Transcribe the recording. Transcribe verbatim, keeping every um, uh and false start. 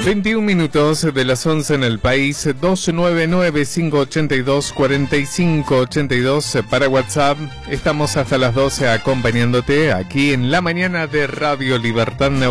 veintiún minutos de las once en el país, dos nueve nueve, cinco ocho dos, cuatro cinco ocho dos para WhatsApp. Estamos hasta las doce acompañándote aquí en la mañana de Radio Libertad Neuquén.